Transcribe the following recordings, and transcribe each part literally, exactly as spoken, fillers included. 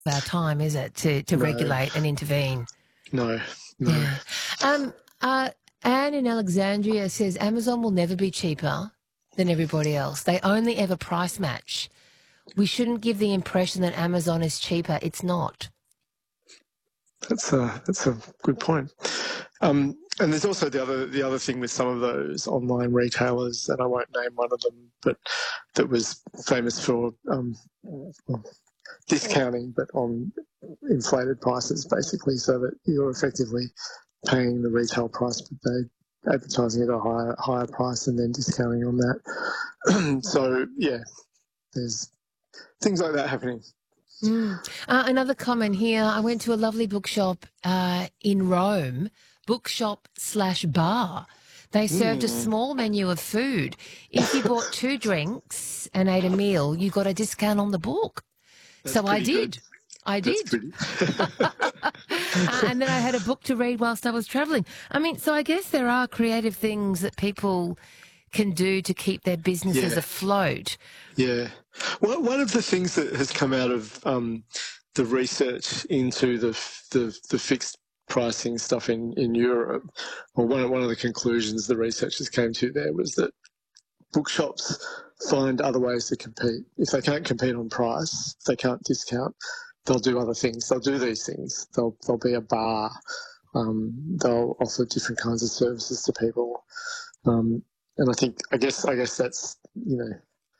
our time, is it, to, to No. regulate and intervene? No, no. Yeah. Um, uh, Anne in Alexandria says Amazon will never be cheaper than everybody else. They only ever price match. We shouldn't give the impression that Amazon is cheaper. It's not. That's a that's a good point. Um, and there's also the other the other thing with some of those online retailers, and I won't name one of them, but that was famous for um, discounting, but on inflated prices, basically, so that you're effectively paying the retail price, but they advertising at a higher higher price and then discounting on that. So yeah, there's things like that happening. Mm. Uh, another comment here. I went to a lovely bookshop uh, in Rome, bookshop slash bar. They served mm. a small menu of food. If you bought two drinks and ate a meal, you got a discount on the book. That's so I did. Good. I did. uh, and then I had a book to read whilst I was travelling. I mean, so I guess there are creative things that people can do to keep their businesses yeah. afloat. Yeah. Well, one of the things that has come out of um, the research into the, the the fixed pricing stuff in, in Europe, or one, one of the conclusions the researchers came to there was that bookshops find other ways to compete. If they can't compete on price, if they can't discount, they'll do other things. They'll do these things. They'll, they'll be a bar. Um, they'll offer different kinds of services to people. Um, and I think, I guess, I guess that's, you know,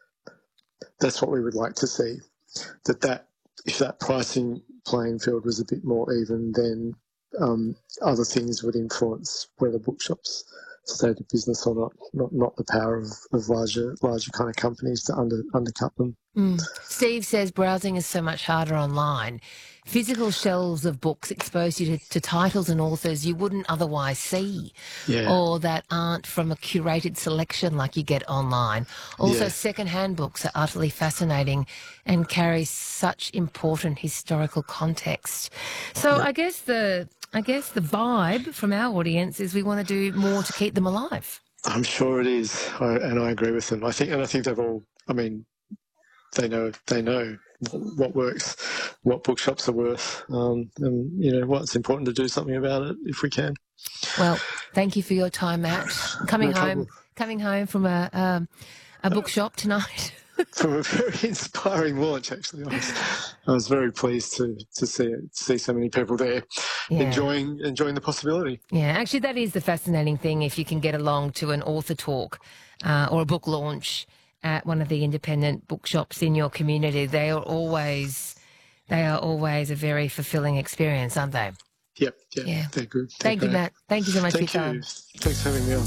that's what we would like to see, that, that if that pricing playing field was a bit more even, then um, other things would influence whether bookshops stayed in business or not, not not the power of, of larger larger kind of companies to under undercut them. Mm. Steve says browsing is so much harder online. Physical shelves of books expose you to, to titles and authors you wouldn't otherwise see, yeah. or that aren't from a curated selection like you get online. Also, yeah. second-hand books are utterly fascinating and carry such important historical context. So yeah. I guess the I guess the vibe from our audience is we want to do more to keep them alive. I'm sure it is, I, and I agree with them. I think, and I think they've all. I mean, they know they know what works, what bookshops are worth, um, and you know what's important to do something about it if we can. Well, thank you for your time, Matt. Coming no home, problem. coming home from a um, a bookshop tonight. From a very inspiring launch, actually, I was, I was very pleased to to see see so many people there yeah. enjoying enjoying the possibility. Yeah, actually, that is the fascinating thing. If you can get along to an author talk uh, or a book launch at one of the independent bookshops in your community, they are always they are always a very fulfilling experience, aren't they? Yep, yeah, yeah. They're good. They're Thank great. you, Matt. Thank you so much Thank for your time. You. Thanks for having me on.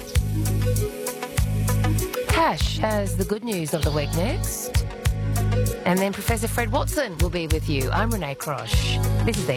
Cash has the good news of the week next. And then Professor Fred Watson will be with you. I'm Renee Crosh. This is the